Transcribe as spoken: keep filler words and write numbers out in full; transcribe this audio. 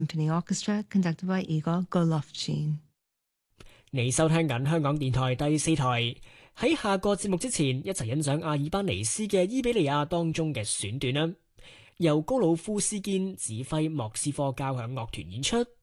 Symphony Orchestra conducted by Igor Golovchin。 你收聽緊香港電台第四台。喺下個節目之前，一齊欣賞阿爾班尼斯嘅伊比利亞當中嘅選段啦，由高魯夫斯堅指揮莫斯科交響樂團演出。